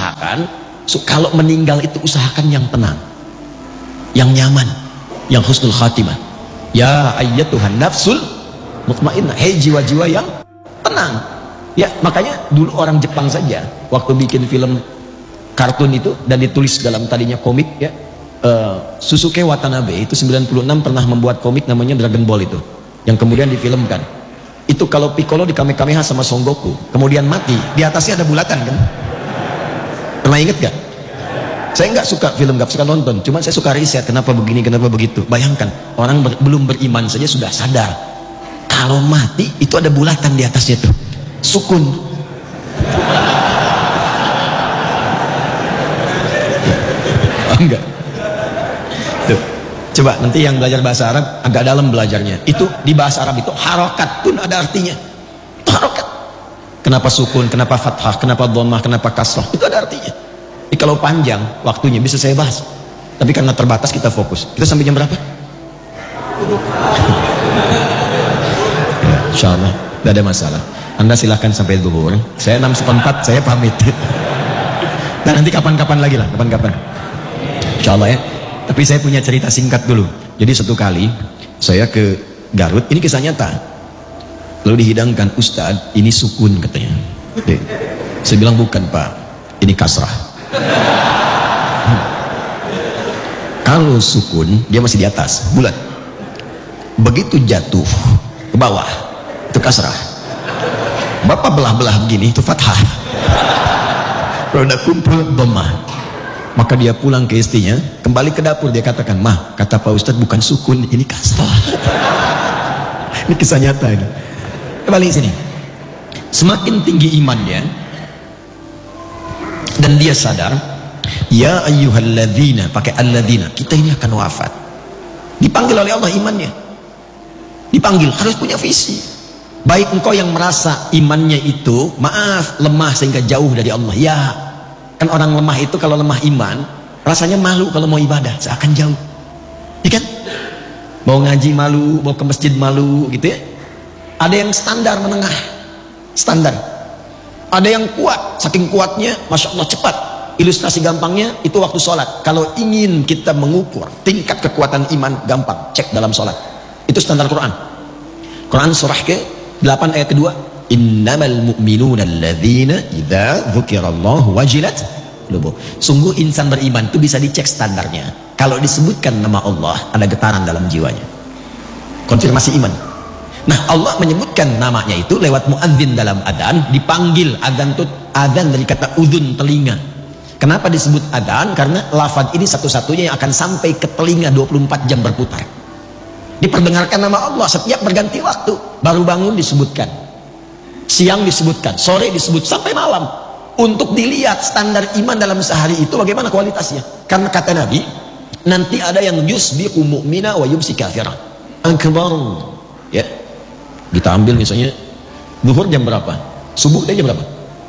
usahakan kalau meninggal itu usahakan yang tenang, yang nyaman, yang husnul khatimah. Ya ayyatuhan nafsul mutmainnah, hei jiwa-jiwa yang tenang. Ya, makanya dulu orang Jepang saja waktu bikin film kartun itu dan ditulis dalam tadinya komik ya, Susuke Watanabe itu 96 pernah membuat komik namanya Dragon Ball itu, yang kemudian difilmkan. Itu kalau Piccolo di Kamehameha sama Son Goku kemudian mati, di atasnya ada bulatan kan? Pernah inget gak? Saya nggak suka film, nggak suka nonton, cuma saya suka riset kenapa begini, kenapa begitu. Bayangkan orang belum beriman saja sudah sadar kalau mati itu ada bulatan di atasnya tuh, sukun. Enggak. Tuh. Coba nanti yang belajar bahasa Arab agak dalam belajarnya. Itu di bahasa Arab itu harokat pun ada artinya. Itu harokat. Kenapa sukun, kenapa fathah, kenapa dhammah, kenapa kasrah, itu ada artinya. Jadi kalau panjang waktunya bisa saya bahas. Tapi karena terbatas kita fokus. Kita sampai jam berapa? Insyaallah tidak ada masalah. Anda silahkan sampai zuhur. Saya 6:04 saya pamit. Nah nanti kapan-kapan lagi lah, kapan-kapan. Insyaallah ya. Tapi saya punya cerita singkat dulu. Jadi satu kali saya ke Garut, ini kisah nyata. Lalu dihidangkan, Ustadz ini sukun katanya. Oke. Saya bilang bukan Pak, ini kasrah. Kalau sukun dia masih di atas, bulat. Begitu jatuh ke bawah itu kasrah. Bapak belah-belah begini itu fathah. Kalau udah kumpul dhammah. Maka dia pulang ke istrinya, kembali ke dapur, dia katakan, "Mah, kata Pak Ustadz bukan sukun, ini kasrah." Ini kisah nyata ini. Kembali sini. Semakin tinggi imannya dan dia sadar, ya ayyuhalladzina, pakai alladzina, kita ini akan wafat. Dipanggil oleh Allah imannya. Dipanggil, harus punya visi. Baik engkau yang merasa imannya itu, maaf, lemah sehingga jauh dari Allah. Ya, kan orang lemah itu kalau lemah iman rasanya malu kalau mau ibadah, seakan jauh, ya kan? Mau ngaji malu, mau ke masjid malu gitu ya. Ada yang standar menengah, standar. Ada yang kuat, saking kuatnya Masya Allah cepat. Ilustrasi gampangnya itu waktu sholat. Kalau ingin kita mengukur tingkat kekuatan iman, gampang, cek dalam sholat. Itu standar Quran. Quran surah ke-8 ayat kedua, innamal mu'minuna alladzina idza dzukirallahu wajilat qulubuhum. Sungguh insan beriman itu bisa dicek standarnya. Kalau disebutkan nama Allah, ada getaran dalam jiwanya. Konfirmasi iman. Nah, Allah menyebutkan namanya itu lewat muadzin dalam adzan, dipanggil. Adzan itu adzan dari kata udhun, telinga. Kenapa disebut adzan? Karena lafaz ini satu-satunya yang akan sampai ke telinga 24 jam berputar. Diperdengarkan nama Allah setiap berganti waktu. Baru bangun disebutkan, siang disebutkan, sore disebut, sampai malam. Untuk dilihat standar iman dalam sehari itu bagaimana kualitasnya. Karena kata Nabi, nanti ada yang yusbiqu mu'mina wa yumsi kafirah. Akbar. Ya. Kita ambil misalnya zuhur jam berapa? Subuh jam berapa?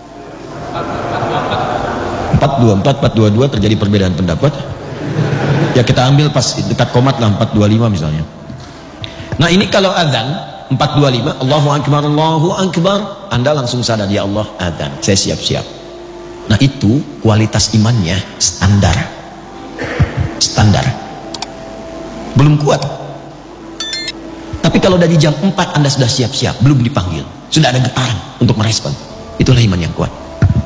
4.24, 4.22 terjadi perbedaan pendapat. Ya kita ambil pas dekat komat lah 4.25 misalnya. Nah ini kalau azan 4.25, Allahu Akbar, Allahu Akbar, Anda langsung sadar, ya Allah azan, saya siap-siap. Nah itu kualitas imannya standar. Standar. Belum kuat. Tapi kalau dari jam 4 Anda sudah siap-siap, belum dipanggil, sudah ada getaran untuk merespon, itulah iman yang kuat.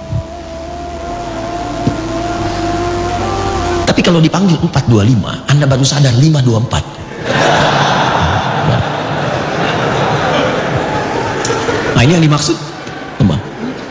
Tapi kalau dipanggil 4.25, Anda baru sadar 5.24. Nah ini yang dimaksud teman.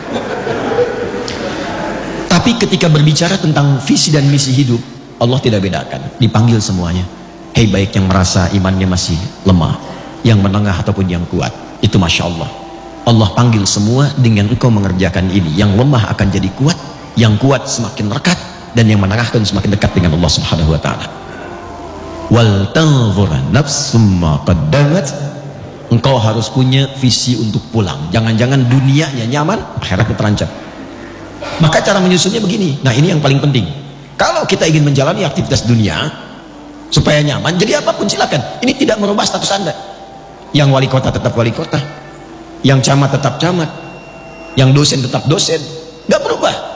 Tapi ketika berbicara tentang visi dan misi hidup, Allah tidak bedakan, dipanggil semuanya. Hei, baik yang merasa imannya masih lemah, yang menengah ataupun yang kuat, itu Masya Allah. Allah panggil semua dengan engkau mengerjakan ini. Yang lemah akan jadi kuat, yang kuat semakin rekat, dan yang menengah akan semakin dekat dengan Allah Subhanahu wa Ta'ala. Wal tanzur nafsum ma qaddamat. Engkau harus punya visi untuk pulang. Jangan-jangan dunianya nyaman, akhiratnya terancam. Maka cara menyusunnya begini. Nah ini yang paling penting. Kalau kita ingin menjalani aktivitas dunia supaya nyaman, jadi apapun silakan. Ini tidak merubah status Anda. Yang wali kota tetap wali kota, yang camat tetap camat, yang dosen tetap dosen, nggak berubah.